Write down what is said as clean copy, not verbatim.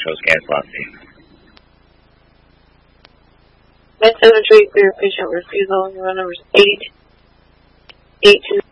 Coast Gas Lot C. Med telemetry for your patient refusal. Your number is 882.